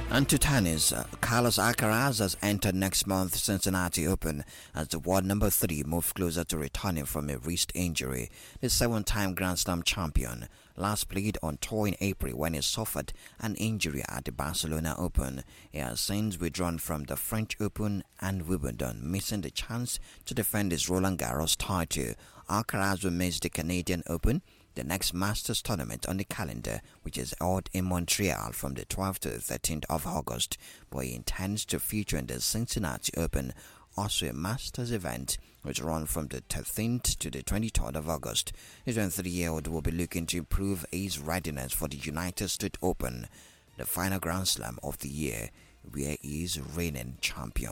And to tennis, Carlos Alcaraz has entered next month's Cincinnati Open as the world number 3 moves closer to returning from a wrist injury. The 7-time Grand Slam champion last played on tour in April when he suffered an injury at the Barcelona Open. He has since withdrawn from the French Open and Wimbledon, missing the chance to defend his Roland Garros title. Alcaraz will miss the Canadian Open, the next Masters tournament on the calendar, which is held in Montreal from the 12th to the 13th of August, but he intends to feature in the Cincinnati Open, also a Masters event which runs from the 13th to the 23rd of August. The 23-year-old will be looking to improve his readiness for the United States Open, the final Grand Slam of the year, where he is reigning champion.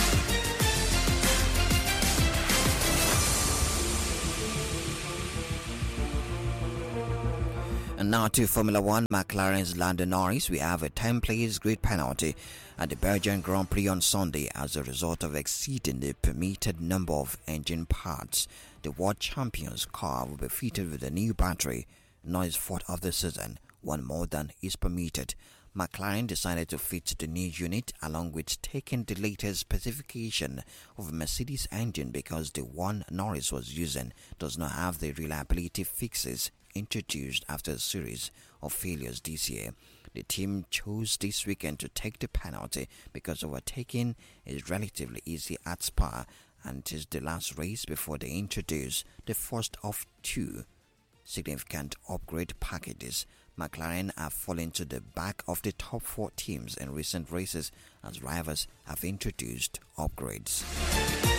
And now to Formula 1, McLaren's Lando Norris. We have a 10-place grid penalty at the Belgian Grand Prix on Sunday as a result of exceeding the permitted number of engine parts. The world champion's car will be fitted with a new battery, not his fourth of the season, one more than is permitted. McLaren decided to fit the new unit along with taking the latest specification of a Mercedes engine because the one Norris was using does not have the reliability fixes introduced after a series of failures this year. The team chose this weekend to take the penalty because overtaking is relatively easy at Spa and it is the last race before they introduce the first of two significant upgrade packages. McLaren have fallen to the back of the top 4 teams in recent races as rivals have introduced upgrades.